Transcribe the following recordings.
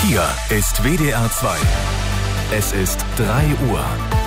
Hier ist WDR 2. Es ist 3 Uhr.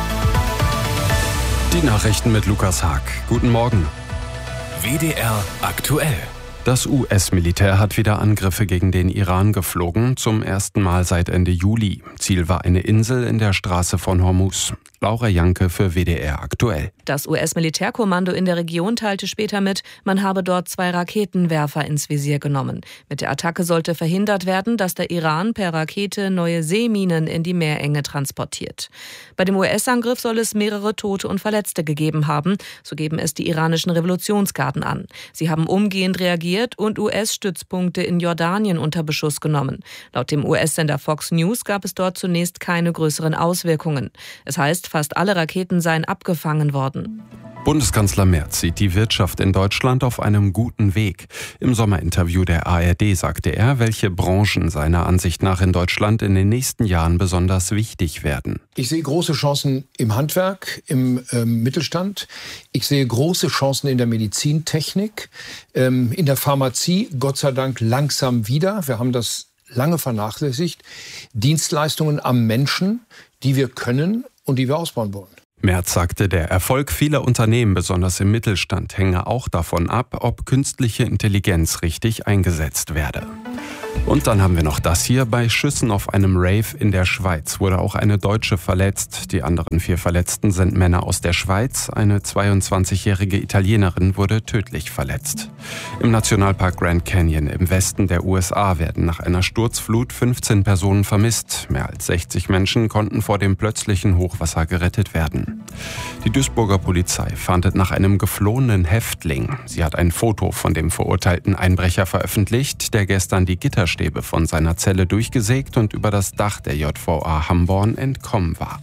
Die Nachrichten mit Lukas Haag. Guten Morgen. WDR aktuell. Das US-Militär hat wieder Angriffe gegen den Iran geflogen, zum ersten Mal seit Ende Juli. Ziel war eine Insel in der Straße von Hormuz. Laura Janke für WDR aktuell. Das US-Militärkommando in der Region teilte später mit, man habe dort 2 Raketenwerfer ins Visier genommen. Mit der Attacke sollte verhindert werden, dass der Iran per Rakete neue Seeminen in die Meerenge transportiert. Bei dem US-Angriff soll es mehrere Tote und Verletzte gegeben haben, so geben es die iranischen Revolutionsgarden an. Sie haben umgehend reagiert und US-Stützpunkte in Jordanien unter Beschuss genommen. Laut dem US-Sender Fox News gab es dort zunächst keine größeren Auswirkungen. Es heißt, fast alle Raketen seien abgefangen worden. Bundeskanzler Merz sieht die Wirtschaft in Deutschland auf einem guten Weg. Im Sommerinterview der ARD sagte er, welche Branchen seiner Ansicht nach in Deutschland in den nächsten Jahren besonders wichtig werden. Ich sehe große Chancen im Handwerk, im Mittelstand. Ich sehe große Chancen in der Medizintechnik, in der Pharmazie, Gott sei Dank langsam wieder. Wir haben das lange vernachlässigt. Dienstleistungen am Menschen, die wir können und die wir ausbauen wollen. Merz sagte, der Erfolg vieler Unternehmen, besonders im Mittelstand, hänge auch davon ab, ob künstliche Intelligenz richtig eingesetzt werde. Und dann haben wir noch das hier. Bei Schüssen auf einem Rave in der Schweiz wurde auch eine Deutsche verletzt. Die anderen 4 Verletzten sind Männer aus der Schweiz. Eine 22-jährige Italienerin wurde tödlich verletzt. Im Nationalpark Grand Canyon im Westen der USA werden nach einer Sturzflut 15 Personen vermisst. Mehr als 60 Menschen konnten vor dem plötzlichen Hochwasser gerettet werden. Die Duisburger Polizei fahndet nach einem geflohenen Häftling. Sie hat ein Foto von dem verurteilten Einbrecher veröffentlicht, der gestern die Gitterstäbe von seiner Zelle durchgesägt und über das Dach der JVA Hamborn entkommen war.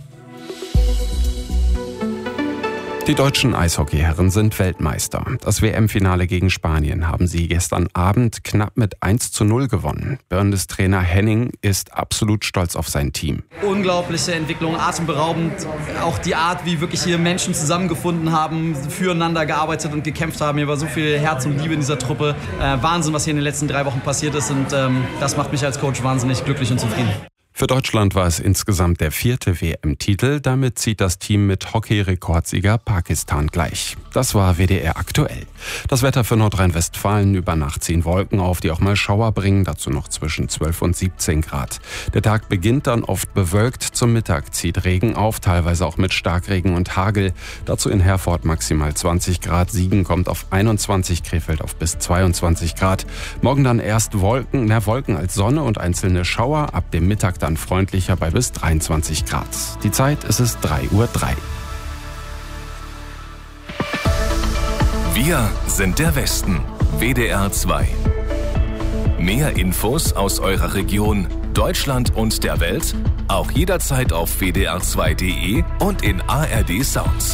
Die deutschen Eishockeyherren sind Weltmeister. Das WM-Finale gegen Spanien haben sie gestern Abend knapp mit 1:0 gewonnen. Bundestrainer Henning ist absolut stolz auf sein Team. Unglaubliche Entwicklung, atemberaubend. Auch die Art, wie wirklich hier Menschen zusammengefunden haben, füreinander gearbeitet und gekämpft haben. Hier war so viel Herz und Liebe in dieser Truppe. Wahnsinn, was hier in den letzten 3 Wochen passiert ist. Und das macht mich als Coach wahnsinnig glücklich und zufrieden. Für Deutschland war es insgesamt der 4. WM-Titel. Damit zieht das Team mit Hockey-Rekordsieger Pakistan gleich. Das war WDR aktuell. Das Wetter für Nordrhein-Westfalen: über Nacht ziehen Wolken auf, die auch mal Schauer bringen. Dazu noch zwischen 12 und 17 Grad. Der Tag beginnt dann oft bewölkt. Zum Mittag zieht Regen auf, teilweise auch mit Starkregen und Hagel. Dazu in Herford maximal 20 Grad. Siegen kommt auf 21, Krefeld auf bis 22 Grad. Morgen dann erst Wolken als Sonne und einzelne Schauer. Ab dem Mittag dann freundlicher bei bis 23 Grad. Die Zeit, es ist 3:03 Uhr. Wir sind der Westen. WDR 2. Mehr Infos aus eurer Region, Deutschland und der Welt auch jederzeit auf wdr2.de und in ARD Sounds.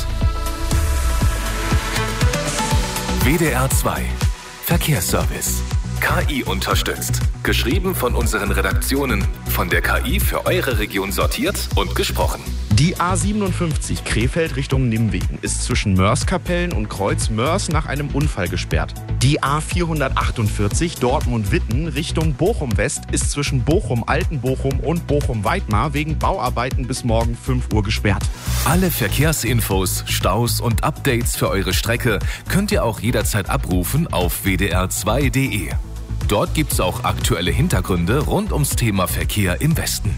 WDR 2. Verkehrsservice. KI unterstützt. Geschrieben von unseren Redaktionen, von der KI für eure Region sortiert und gesprochen. Die A57 Krefeld Richtung Nimwegen ist zwischen Moerskapellen und Kreuz Moers nach einem Unfall gesperrt. Die A448 Dortmund-Witten Richtung Bochum-West ist zwischen Bochum-Altenbochum und Bochum-Weidmar wegen Bauarbeiten bis morgen 5 Uhr gesperrt. Alle Verkehrsinfos, Staus und Updates für eure Strecke könnt ihr auch jederzeit abrufen auf wdr2.de. Dort gibt's auch aktuelle Hintergründe rund ums Thema Verkehr im Westen.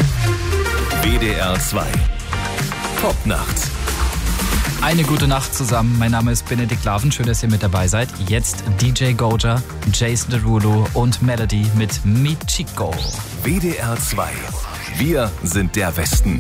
WDR 2. Top-Nacht. Eine gute Nacht zusammen. Mein Name ist Benedikt Laven. Schön, dass ihr mit dabei seid. Jetzt DJ Goja, Jason Derulo und Melody mit Michiko. WDR 2. Wir sind der Westen.